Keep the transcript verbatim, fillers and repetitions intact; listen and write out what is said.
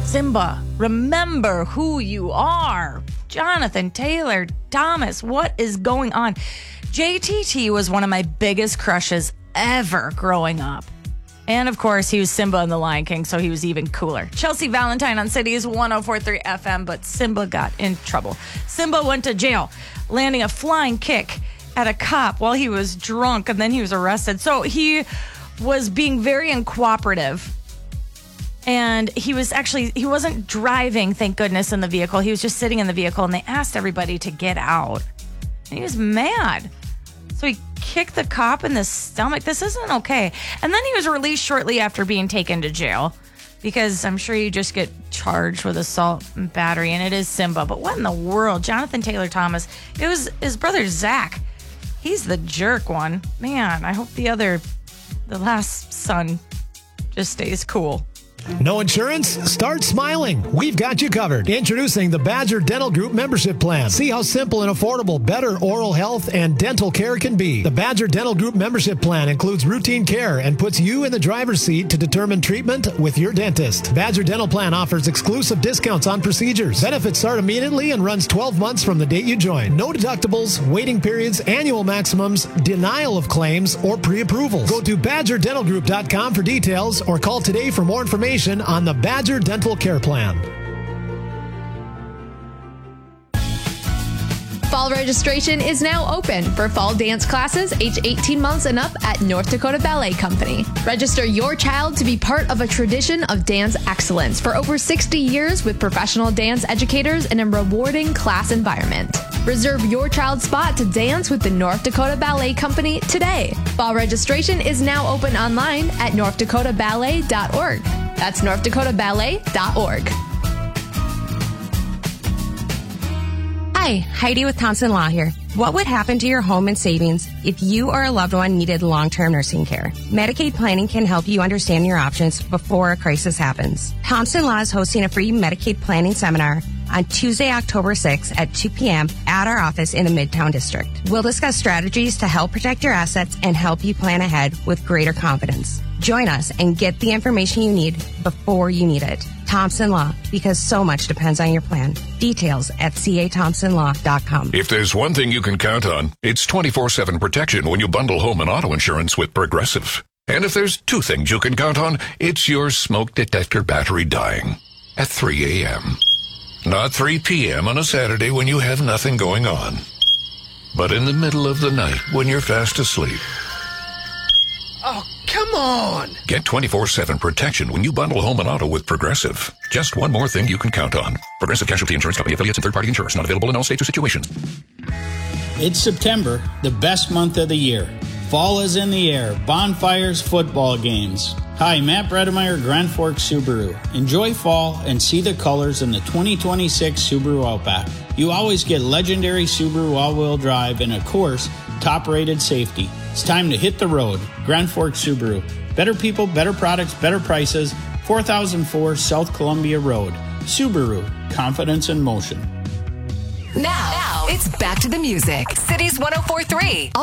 Simba, remember who you are. Jonathan Taylor Thomas, what is going on? J T T was one of my biggest crushes ever growing up. And, of course, he was Simba in The Lion King, so he was even cooler. Chelsea Valentine on Cities one oh four point three F M, but Simba got in trouble. Simba went to jail, landing a flying kick at a cop while he was drunk, and then he was arrested. So he was being very uncooperative. And he was actually, he wasn't driving, thank goodness, in the vehicle. He was just sitting in the vehicle, and they asked everybody to get out. And he was mad. So he kicked the cop in the stomach. This isn't okay. And then he was released shortly after being taken to jail because I'm sure you just get charged with assault and battery, and it is Simba. But what in the world? Jonathan Taylor Thomas. It was his brother, Zach. He's the jerk one. Man, I hope the other, the last son just stays cool. No insurance? Start smiling. We've got you covered. Introducing the Badger Dental Group membership plan. See how simple and affordable better oral health and dental care can be. The Badger Dental Group membership plan includes routine care and puts you in the driver's seat to determine treatment with your dentist. Badger Dental Plan offers exclusive discounts on procedures. Benefits start immediately and runs twelve months from the date you join. No deductibles, waiting periods, annual maximums, denial of claims, or pre-approvals. Go to badger dental group dot com for details or call today for more information on the Badger Dental Care Plan. Fall registration is now open for fall dance classes age eighteen months and up at North Dakota Ballet Company. Register your child to be part of a tradition of dance excellence for over sixty years with professional dance educators in a rewarding class environment. Reserve your child's spot to dance with the North Dakota Ballet Company today. Fall registration is now open online at north dakota ballet dot org. That's north dakota ballet dot org. Hi, Heidi with Thompson Law here. What would happen to your home and savings if you or a loved one needed long-term nursing care? Medicaid planning can help you understand your options before a crisis happens. Thompson Law is hosting a free Medicaid planning seminar on Tuesday, October sixth at two p.m. at our office in the Midtown District. We'll discuss strategies to help protect your assets and help you plan ahead with greater confidence. Join us and get the information you need before you need it. Thompson Law, because so much depends on your plan. Details at c a thompson law dot com. If there's one thing you can count on, it's twenty-four seven protection when you bundle home and auto insurance with Progressive. And if there's two things you can count on, it's your smoke detector battery dying at three a.m. Not three p.m. on a Saturday when you have nothing going on, but in the middle of the night when you're fast asleep. Oh, come on! Get twenty-four seven protection when you bundle home and auto with Progressive. Just one more thing you can count on. Progressive Casualty Insurance Company affiliates and third-party insurers. Not available in all states or situations. It's September, the best month of the year. Fall is in the air. Bonfires, football games. Hi, Matt Bredemeyer, Grand Forks Subaru. Enjoy fall and see the colors in the twenty twenty-six Subaru Outback. You always get legendary Subaru all-wheel drive and, of course, top-rated safety. It's time to hit the road. Grand Forks Subaru. Better people, better products, better prices. four thousand four South Columbia Road. Subaru. Confidence in motion. Now, now it's back to the music. Cities one oh four point three.